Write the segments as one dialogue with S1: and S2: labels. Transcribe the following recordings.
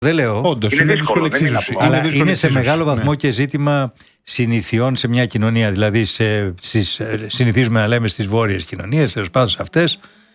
S1: Δεν λέω.
S2: Όντως, είναι δύσκολη εξίσωση.
S1: Αλλά είναι σε μεγάλο βαθμό και ζήτημα συνηθιών σε μια κοινωνία. Δηλαδή, συνηθίζουμε να λέμε στις βόρειες κοινωνίες, τέλος πάντων σε αυτές,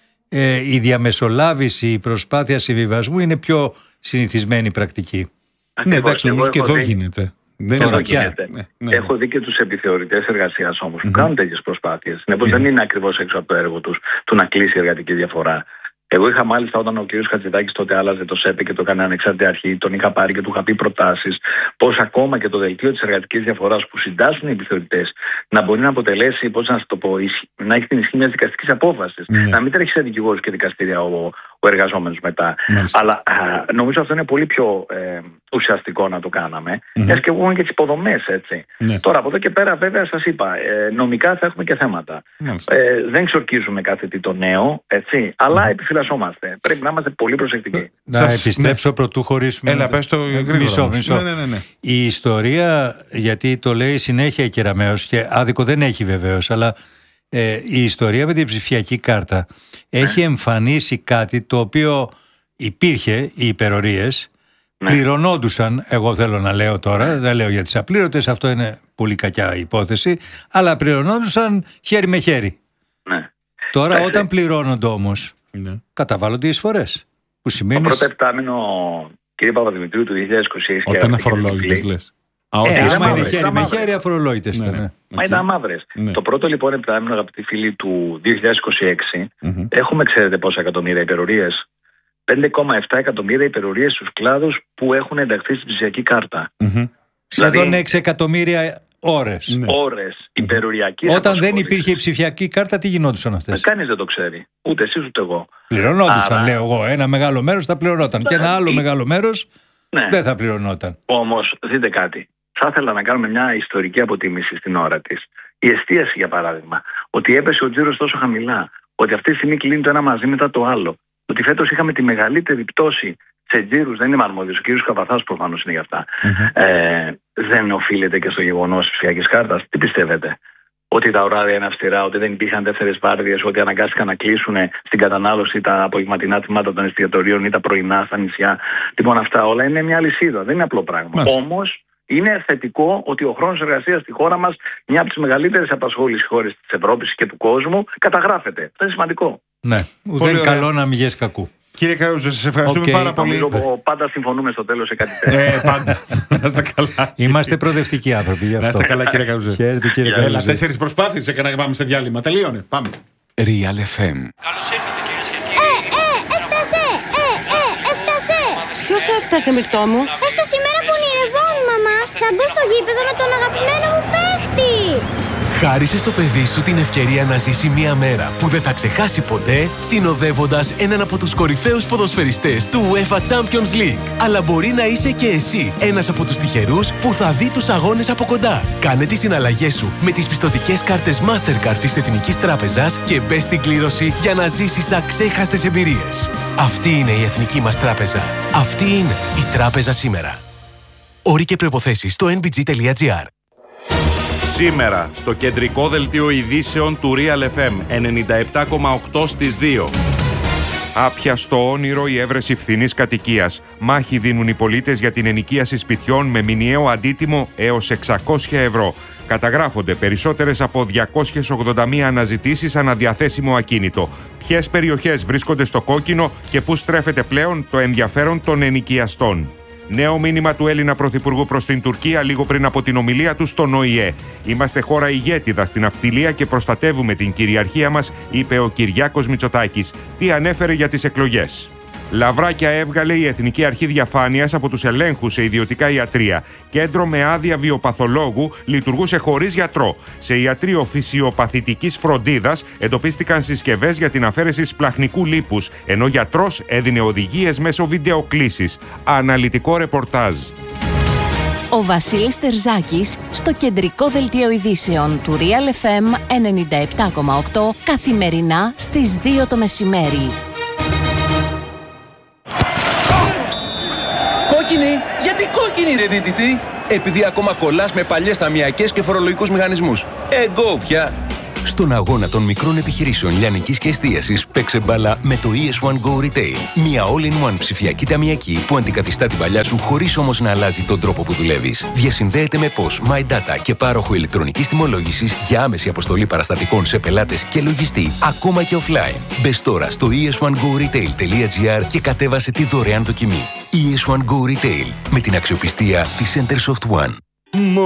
S1: η διαμεσολάβηση, η προσπάθεια συμβιβασμού είναι πιο συνηθισμένη πρακτική.
S2: Ναι, εντάξει, όμως και εδώ γίνεται.
S3: Εδώ γίνεται. Έχω δει και τους επιθεωρητές εργασίας όμως που κάνουν τέτοιες προσπάθειες. Συνεπώς δεν είναι ακριβώς έξω από το έργο τους του να κλείσει η εργατική διαφορά. Εγώ είχα μάλιστα όταν ο κ. Χατζηδάκης τότε άλλαζε το ΣΕΠΕ και το έκανε ανεξάρτητη αρχή, τον είχα πάρει και του είχα πει προτάσεις πώς ακόμα και το δελτίο της εργατικής διαφοράς που συντάσσουν οι επιθεωρητές να μπορεί να αποτελέσει, πώς να το πω, να έχει την ισχύ μιας δικαστικής απόφασης. Να μην τρέχει σε δικηγόρους και δικαστήρια ο εργαζόμενος μετά. Αλλά νομίζω αυτό είναι πολύ πιο ουσιαστικό να το κάναμε. Μιας και έχουμε και τις υποδομές, έτσι. Τώρα από εδώ και πέρα, βέβαια, σας είπα, νομικά θα έχουμε και θέματα. Δεν εξορκίζουμε κάθε τι το νέο, έτσι, αλλά επιφυλασσόμαστε. Πρέπει να είμαστε πολύ προσεκτικοί.
S1: Να επιστρέψω πρωτού χωρίσουμε.
S2: Έλα, πες το γρήγορα.
S1: Μισό. Ναι. Η ιστορία, γιατί το λέει συνέχεια η Κεραμέως και άδικο δεν έχει βεβαίως, αλλά η ιστορία με την ψηφιακή κάρτα έχει εμφανίσει κάτι το οποίο υπήρχε, οι υπερορίες, πληρωνόντουσαν, εγώ θέλω να λέω τώρα, δεν λέω για τις απλήρωτες, αυτό είναι πολύ κακιά υπόθεση, αλλά πληρωνόντουσαν χέρι με χέρι. Τώρα όταν πληρώνονται όμως, καταβάλλονται οι εισφορές. Που σημαίνει...
S3: Το πρώτο επτάμινο, κύριε Παπαδημητρίου, του 2026...
S2: Όταν αφορολόγητες λες.
S1: Άμα είναι χέρι με χέρι, αφορολόγητες ήταν.
S3: Μα ήταν μαύρες. Το πρώτο λοιπόν επτάμινο, αγαπητοί φίλοι, του 2026, έχουμε, ξέρετε πόσα εκατομμύρια υπερορίες? 5,7 εκατομμύρια υπερορίες στους κλάδους που έχουν ενταχθεί στην ψηφιακή κάρτα.
S1: Σχεδόν 6 εκατομμύρια ώρες.
S3: Ώρες υπεροριακής.
S1: Όταν δεν υπήρχε η ψηφιακή κάρτα, τι γινόντουσαν αυτές?
S3: Κανείς δεν το ξέρει. Ούτε εσείς ούτε εγώ.
S1: Πληρωνόντουσαν, λέω εγώ. Ένα μεγάλο μέρος θα πληρωνόταν. Και ένα άλλο μεγάλο μέρος δεν θα πληρωνόταν.
S3: Όμως, δείτε κάτι. Θα ήθελα να κάνουμε μια ιστορική αποτίμηση στην ώρα της. Η εστίαση, για παράδειγμα. Ότι έπεσε ο τζίρος τόσο χαμηλά. Ότι αυτή τη στιγμή κλείνει το ένα μαζί μετά το άλλο. Ότι φέτος είχαμε τη μεγαλύτερη πτώση σε τζίρους. Δεν είμαι αρμόδιος. Ο κ. Καβαθάς προφανώς είναι γι' αυτά. Δεν οφείλεται και στο γεγονός της ψηφιακής κάρτας? Τι πιστεύετε? Ότι τα ωράρια είναι αυστηρά, ότι δεν υπήρχαν δεύτερες βάρδιες, ότι αναγκάστηκαν να κλείσουν στην κατανάλωση τα απογευματινά τμήματα των εστιατορίων ή τα πρωινά στα νησιά? Λοιπόν, αυτά όλα είναι μια αλυσίδα. Δεν είναι απλό πράγμα. Όμως, είναι θετικό ότι ο χρόνος εργασίας στη χώρα μας, μια από τις μεγαλύτερες απασχόλησης χώρες της Ευρώπης και του κόσμου, καταγράφεται. Αυτό είναι σημαντικό.
S1: Ναι, ουδέν καλό να μην γες κακού.
S2: Κύριε Καρούζο, σας ευχαριστούμε πάρα πολύ.
S3: Πάντα συμφωνούμε στο τέλος σε κάτι τέτοιο.
S2: Πάντα. Να είστε καλά.
S1: Είμαστε προοδευτικοί άνθρωποι.
S2: Να είστε καλά, κύριε Καρούζο.
S1: Χαίρετε, κύριε Καρούζο.
S2: Έλα, 4 προσπάθειες έκανα να πάμε σε διάλειμμα. Τελείωνε. Πάμε.
S4: Real FM.
S5: Καλώς ήρθατε, κυρίες και κύριοι. Έφτασε!
S6: Ποιος έφτασε, Μυρτώ μου?
S5: Έφτασε η μέρα που ονειρευόμουν, μαμά. Θα μπω στο γήπεδο με τον αγαπημένο μου παίχτη.
S4: Χάρισε στο παιδί σου την ευκαιρία να ζήσει μια μέρα που δεν θα ξεχάσει ποτέ, συνοδεύοντας έναν από τους κορυφαίους ποδοσφαιριστές του UEFA Champions League. Αλλά μπορεί να είσαι και εσύ ένας από τους τυχερούς που θα δει τους αγώνες από κοντά. Κάνε τις συναλλαγές σου με τις πιστωτικές κάρτες Mastercard της Εθνικής Τράπεζας και μπες στην κλήρωση για να ζήσεις αξέχαστες εμπειρίες. Αυτή είναι η Εθνική μας Τράπεζα. Αυτή είναι η Τράπεζα σήμερα. Όροι και προϋποθέσεις στο nbg.gr.
S7: Σήμερα, στο κεντρικό δελτίο ειδήσεων του Real FM 97,8 στις 2. Άπιαστο όνειρο η έβρεση φθηνής κατοικίας. Μάχη δίνουν οι πολίτες για την ενοικίαση σπιτιών με μηνιαίο αντίτιμο έως 600 ευρώ. Καταγράφονται περισσότερες από 281 αναζητήσεις αναδιαθέσιμο ακίνητο. Ποιες περιοχές βρίσκονται στο κόκκινο και πού στρέφεται πλέον το ενδιαφέρον των ενοικιαστών. Νέο μήνυμα του Έλληνα Πρωθυπουργού προς την Τουρκία λίγο πριν από την ομιλία του στον ΟΗΕ. Είμαστε χώρα ηγέτιδα στην ναυτιλία και προστατεύουμε την κυριαρχία μας, είπε ο Κυριάκος Μητσοτάκης. Τι ανέφερε για τις εκλογές? Λαβράκια έβγαλε η Εθνική Αρχή Διαφάνειας από τους ελέγχους σε ιδιωτικά ιατρεία. Κέντρο με άδεια βιοπαθολόγου λειτουργούσε χωρίς γιατρό. Σε ιατρείο φυσιοπαθητικής φροντίδας εντοπίστηκαν συσκευές για την αφαίρεση σπλαχνικού λίπους, ενώ γιατρός έδινε οδηγίες μέσω βιντεοκλήσης. Αναλυτικό ρεπορτάζ.
S8: Ο Βασίλης Τερζάκης στο κεντρικό δελτίο ειδήσεων του Real FM 97,8 καθημερινά στις 2 το μεσημέρι.
S9: Κόκκινη! Γιατί κόκκινη, ρε Επειδή ακόμα κολλάς με παλιές ταμιακές και φορολογικούς μηχανισμούς. Go πια!
S10: Στον αγώνα των μικρών επιχειρήσεων λιανικής και εστίασης, παίξε μπάλα με το ES1 Go Retail. Μια all-in-one ψηφιακή ταμιακή που αντικαθιστά την παλιά σου χωρίς όμως να αλλάζει τον τρόπο που δουλεύεις. Διασυνδέεται με POS, My Data και πάροχο ηλεκτρονικής τιμολόγησης για άμεση αποστολή παραστατικών σε πελάτες και λογιστή, ακόμα και offline. Μπες τώρα στο es1goretail.gr και κατέβασε τη δωρεάν δοκιμή. ES1 Go Retail, με την αξιοπιστία της Centersoft One.